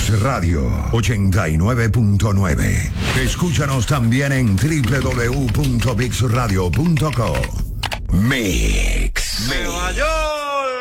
Mix Radio 89.9. Escúchanos también en www.mixradio.co. Mix. Nueva York.